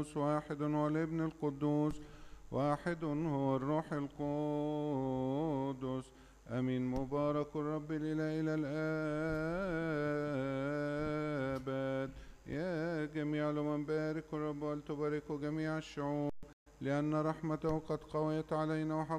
القدوس، واحد هو الابن القدوس، واحد هو الروح القدس. امين. مبارك الرب الاله الى الابد. يا جميع الامم باركوا الرب ولتباركوا جميع الشعوب، لان رحمته قد قويت علينا وحق